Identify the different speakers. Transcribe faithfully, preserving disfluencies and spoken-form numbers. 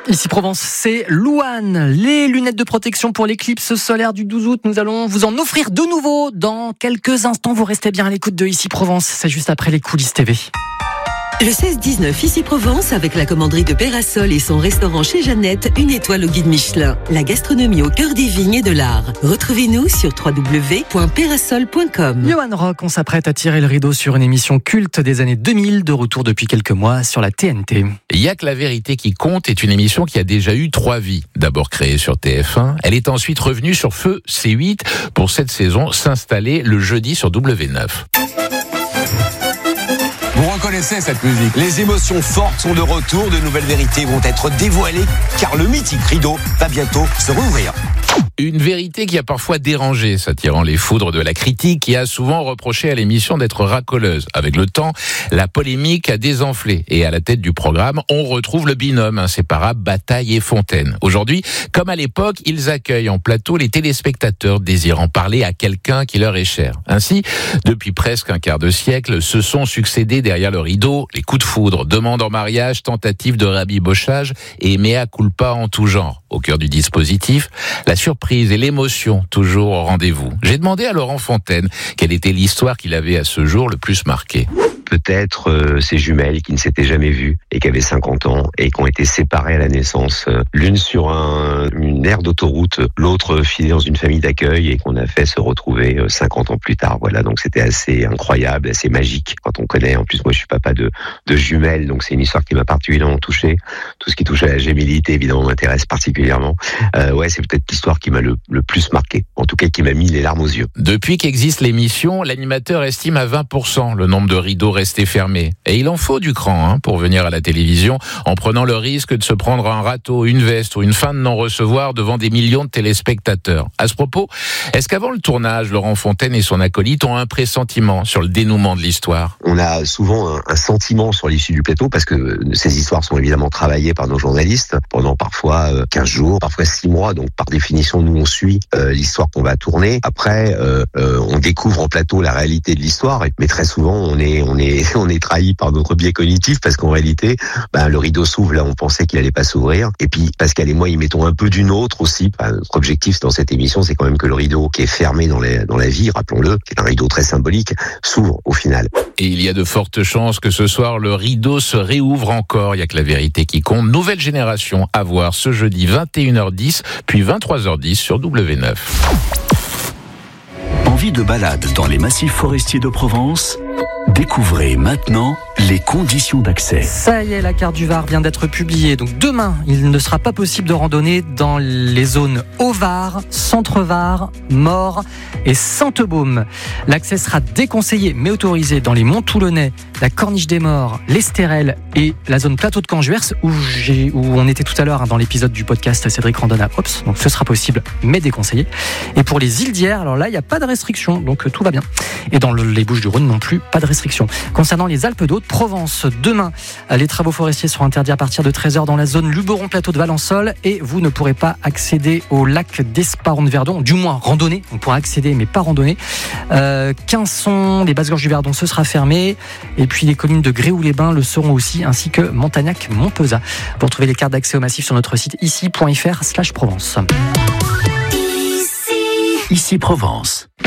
Speaker 1: Ici Provence, c'est Louane. Les lunettes de protection pour l'éclipse solaire du douze août, nous allons vous en offrir de nouveau dans quelques instants. Vous restez bien à l'écoute de Ici Provence, c'est juste après les coulisses T V.
Speaker 2: Le seize dix-neuf, Ici Provence, avec la commanderie de Pérasol et son restaurant chez Jeannette, une étoile au guide Michelin. La gastronomie au cœur des vignes et de l'art. Retrouvez-nous sur w w w point pérasol point com.
Speaker 1: Johan Rock, on s'apprête à tirer le rideau sur une émission culte des années deux mille, de retour depuis quelques mois sur la T N T.
Speaker 3: Il y a que la vérité qui compte est une émission qui a déjà eu trois vies. D'abord créée sur T F un, elle est ensuite revenue sur Feu C huit pour cette saison s'installer le jeudi sur W neuf.
Speaker 4: Vous reconnaissez cette musique. Les émotions fortes sont de retour, de nouvelles vérités vont être dévoilées, car le mythique rideau va bientôt se rouvrir.
Speaker 3: Une vérité qui a parfois dérangé, s'attirant les foudres de la critique, qui a souvent reproché à l'émission d'être racoleuse. Avec le temps, la polémique a désenflé. Et à la tête du programme, on retrouve le binôme inséparable Bataille et Fontaine. Aujourd'hui, comme à l'époque, ils accueillent en plateau les téléspectateurs désirant parler à quelqu'un qui leur est cher. Ainsi, depuis presque un quart de siècle, se sont succédés derrière le rideau les coups de foudre, demandes en mariage, tentatives de rabibochage et mea culpa en tout genre. Au cœur du dispositif, la surprise et l'émotion toujours au rendez-vous. J'ai demandé à Laurent Fontaine quelle était l'histoire qu'il avait à ce jour le plus marqué.
Speaker 5: Peut-être euh, ces jumelles qui ne s'étaient jamais vues et qui avaient cinquante ans et qui ont été séparées à la naissance. Euh, l'une sur un, une aire d'autoroute, l'autre filée dans une famille d'accueil et qu'on a fait se retrouver euh, cinquante ans plus tard. Voilà, donc c'était assez incroyable, assez magique quand on connaît. En plus, moi je suis papa de, de jumelles, donc c'est une histoire qui m'a particulièrement touché. Tout ce qui touche à la gémellité, évidemment, m'intéresse particulièrement. Euh, ouais, c'est peut-être l'histoire qui m'a le, le plus marqué, en tout cas qui m'a mis les larmes aux yeux.
Speaker 3: Depuis qu'existe l'émission, l'animateur estime à vingt pour cent le nombre de rideaux restés fermés. Et il en faut du cran hein, pour venir à la télévision en prenant le risque de se prendre un râteau, une veste ou une fin de non-recevoir devant des millions de téléspectateurs. À ce propos, est-ce qu'avant le tournage, Laurent Fontaine et son acolyte ont un pressentiment sur le dénouement de l'histoire ?
Speaker 5: On a souvent un, un sentiment sur l'issue du plateau parce que ces histoires sont évidemment travaillées par nos journalistes pendant parfois quinze jours, parfois six mois. Donc par définition, nous on suit euh, l'histoire qu'on va tourner. Après, euh, euh, on découvre en plateau la réalité de l'histoire, mais très souvent on est on est on est trahi par notre biais cognitif parce qu'en réalité, ben, le rideau s'ouvre là, on pensait qu'il allait pas s'ouvrir. Et puis Pascal et moi, y mettons un peu du nôtre aussi. Ben, notre objectif dans cette émission, c'est quand même que le rideau qui est fermé dans, les, dans la vie, rappelons-le, qui est un rideau très symbolique, s'ouvre au final.
Speaker 3: Et il y a de fortes chances que ce soir, le rideau se réouvre encore. Il y a que la vérité qui compte. Nouvelle génération à voir ce jeudi vingt et une heures dix, puis vingt-trois heures dix sur W neuf.
Speaker 6: Envie de balade dans les massifs forestiers de Provence ? Découvrez maintenant les conditions d'accès.
Speaker 1: Ça y est, la carte du Var vient d'être publiée. Donc demain, il ne sera pas possible de randonner dans les zones Haut-Var, Centre-Var, Maure et Sainte-Baume. L'accès sera déconseillé mais autorisé dans les Monts Toulonnais, la Corniche des Morts, l'Estérel et la zone Plateau de Canjuers où, j'ai, où on était tout à l'heure hein, dans l'épisode du podcast Cédric Randonna Ops. Donc ce sera possible mais déconseillé. Et pour les îles d'Hyères, alors là, il n'y a pas de restriction, donc euh, tout va bien. Et dans le, les Bouches-du-Rhône non plus, pas de restriction. Concernant les Alpes-de-Haute-Provence, demain, les travaux forestiers seront interdits à partir de treize heures dans la zone Luberon-Plateau de Valençol et vous ne pourrez pas accéder au lac d'Esparon-de-Verdon, du moins randonner. On pourra accéder mais pas randonner. Euh, Quinson, les Basses-Gorges du Verdon, ce sera fermé. Et puis les communes de Gréoux-les-Bains le seront aussi, ainsi que Montagnac-Montpezat. Vous retrouvez les cartes d'accès au massif sur notre site ici point f r slash Provence.
Speaker 6: Ici Provence.